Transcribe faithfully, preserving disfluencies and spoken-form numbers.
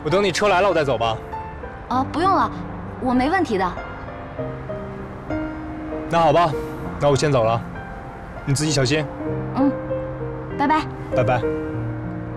我等你车来了我再走吧。 啊，不用了，我没问题的。 那好吧，那我先走了，你自己小心。 嗯，拜拜。 拜拜。